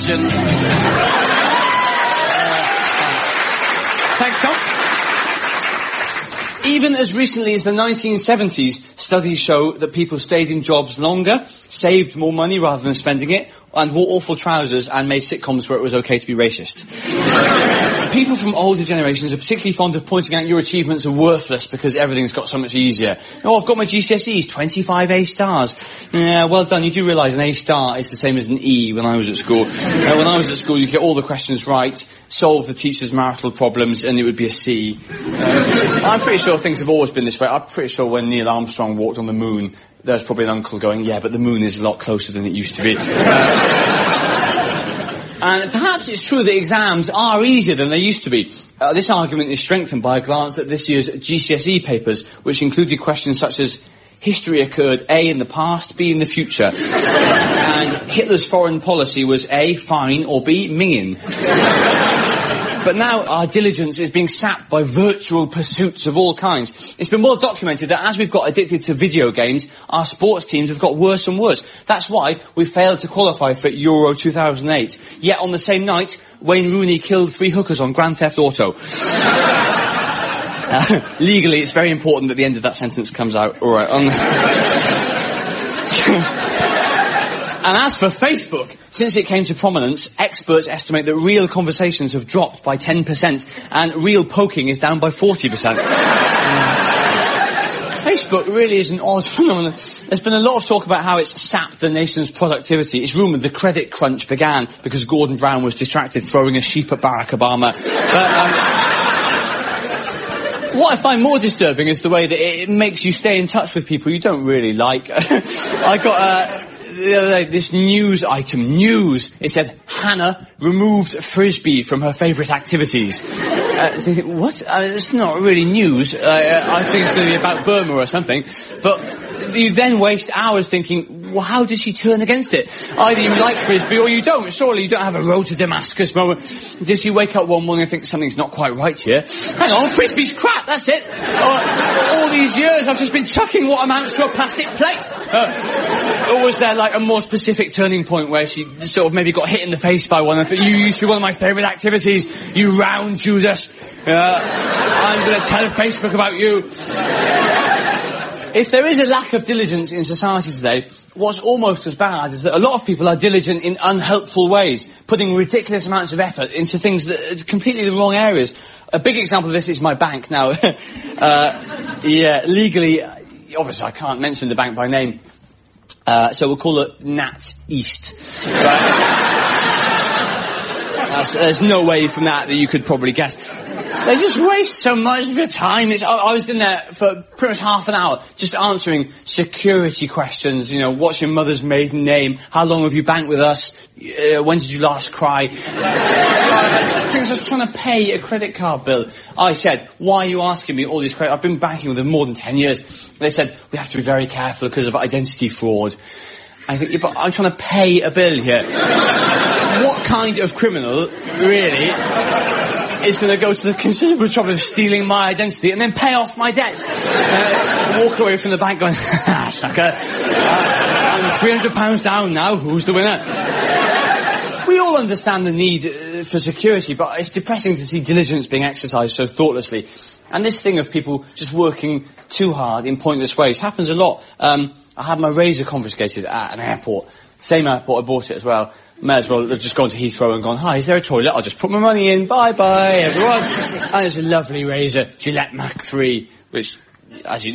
question. Thanks, Tom. Even as recently as the 1970s, studies show that people stayed in jobs longer, saved more money rather than spending it, and wore awful trousers and made sitcoms where it was okay to be racist. People from older generations are particularly fond of pointing out your achievements are worthless because everything's got so much easier. Oh, I've got my GCSEs, 25 A stars. Yeah, well done. You do realise an A star is the same as an E when I was at school. When I was at school, you get all the questions right, solve the teacher's marital problems, and it would be a C. I'm pretty sure things have always been this way. I'm pretty sure when Neil Armstrong walked on the moon, there's probably an uncle going, yeah, but the moon is a lot closer than it used to be. And perhaps it's true that exams are easier than they used to be. This argument is strengthened by a glance at this year's GCSE papers, which included questions such as, history occurred A, in the past, B, in the future. And Hitler's foreign policy was A, fine, or B, minging. But now our diligence is being sapped by virtual pursuits of all kinds. It's been well documented that as we've got addicted to video games, our sports teams have got worse and worse. That's why we failed to qualify for Euro 2008. Yet on the same night, Wayne Rooney killed 3 hookers on Grand Theft Auto. Legally, it's very important that the end of that sentence comes out. All right. And as for Facebook, since it came to prominence, experts estimate that real conversations have dropped by 10% and real poking is down by 40%. Facebook really is an odd phenomenon. There's been a lot of talk about how it's sapped the nation's productivity. It's rumoured the credit crunch began because Gordon Brown was distracted throwing a sheep at Barack Obama. What I find more disturbing is the way that it makes you stay in touch with people you don't really like. I got the other day, this news item, it said, Hannah removed Frisbee from her favourite activities. Thinking, what? It's not really news. I think it's going to be about Burma or something. But you then waste hours thinking, well, how did she turn against it? Either you like Frisbee or you don't. Surely you don't have a road to Damascus moment. Did she wake up one morning and think something's not quite right here? Hang on, Frisbee's crap, that's it. All these years I've just been chucking what amounts to a plastic plate. Or was there like a more specific turning point where she sort of maybe got hit in the face by one and thought, you used to be one of my favourite activities, you round Judas. I'm going to tell Facebook about you. If there is a lack of diligence in society today, what's almost as bad is that a lot of people are diligent in unhelpful ways, putting ridiculous amounts of effort into things that are completely the wrong areas. A big example of this is my bank now. Legally, obviously I can't mention the bank by name, so we'll call it Nat East. There's no way from that you could probably guess. They just waste so much of your time. I was in there for pretty much half an hour just answering security questions. You know, what's your mother's maiden name? How long have you banked with us? When did you last cry? I was just trying to pay a credit card bill. I said, why are you asking me all these credit? I've been banking with them more than 10 years. They said, we have to be very careful because of identity fraud. I think, yeah, but I'm trying to pay a bill here. What kind of criminal, really, is going to go to the considerable trouble of stealing my identity and then pay off my debt? Walk away from the bank going, sucker, I'm £300 down now, who's the winner? We all understand the need for security, but it's depressing to see diligence being exercised so thoughtlessly. And this thing of people just working too hard in pointless ways happens a lot. I had my razor confiscated at an airport. Same airport, I bought it as well. May as well have just gone to Heathrow and gone, hi, is there a toilet? I'll just put my money in. Bye-bye, everyone. And it's a lovely razor, Gillette Mach 3, which, as you